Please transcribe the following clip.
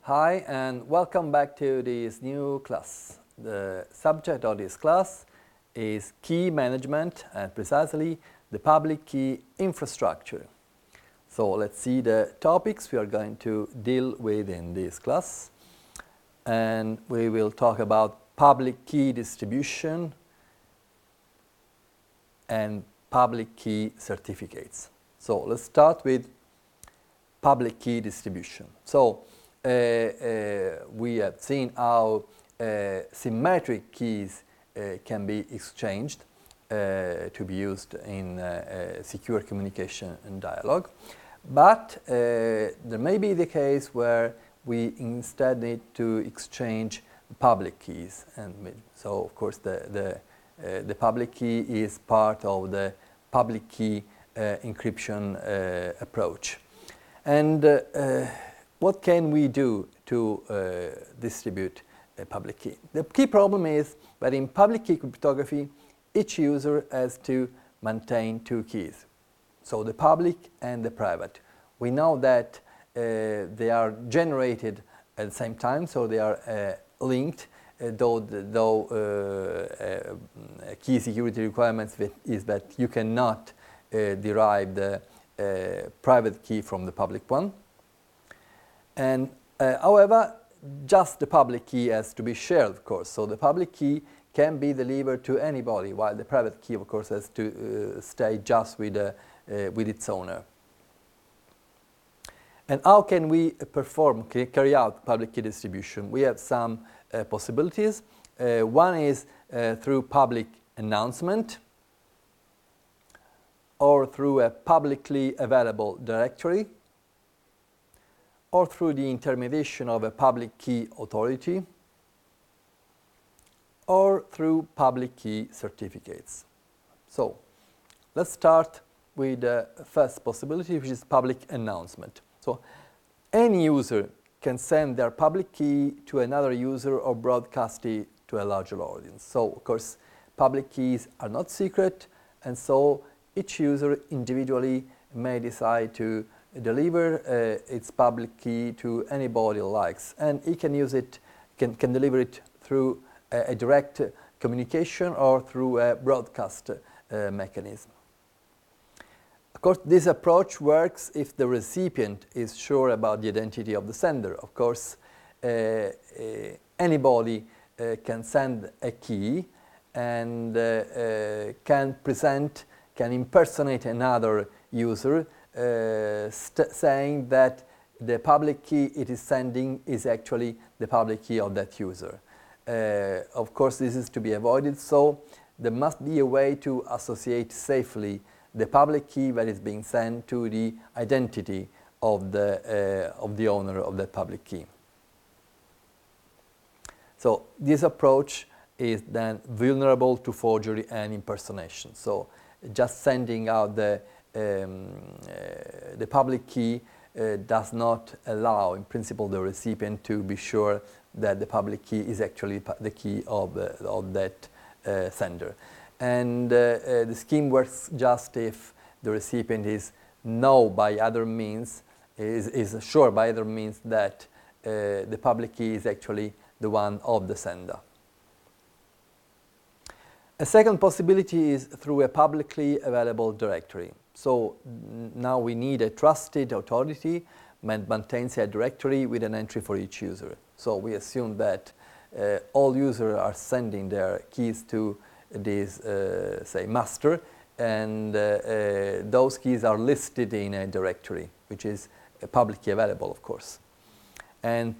Hi and welcome back to this new class. The subject of this class is key management and precisely the public key infrastructure. So let's see the topics we are going to deal with in this class. And we will talk about public key distribution and public key certificates. So let's start with public key distribution. So we have seen how symmetric keys can be exchanged to be used in secure communication and dialogue. But there may be the case where we instead need to exchange public keys. And so, of course, the public key is part of the public key encryption approach. And what can we do to distribute a public key? The key problem is that in public key cryptography, each user has to maintain two keys, so the public and the private. We know that they are generated at the same time, so they are linked, though key security requirements is that you cannot derive the private key from the public one. And however, just the public key has to be shared, of course. So the public key can be delivered to anybody, while the private key, of course, has to stay just with its owner. And how can we carry out public key distribution? We have some possibilities. One is through public announcement or through a publicly available directory, or through the intermediation of a public key authority, or through public key certificates. So let's start with the first possibility, which is public announcement. So any user can send their public key to another user or broadcast it to a larger audience. So, of course, public keys are not secret, and so each user individually may decide to deliver its public key to anybody likes, and he can use it, can deliver it through a direct communication or through a broadcast mechanism. Of course, this approach works if the recipient is sure about the identity of the sender. Of course, anybody can send a key and can impersonate another user, saying that the public key it is sending is actually the public key of that user. Of course, this is to be avoided, so there must be a way to associate safely the public key that is being sent to the identity of the owner of that public key. So this approach is then vulnerable to forgery and impersonation. So just sending out the public key does not allow, in principle, the recipient to be sure that the public key is actually the key of that sender. And the scheme works just if the recipient is sure by other means that the public key is actually the one of the sender. A second possibility is through a publicly available directory. So now we need a trusted authority that maintains a directory with an entry for each user. So we assume that all users are sending their keys to this, say, master, and those keys are listed in a directory, which is publicly available, of course. And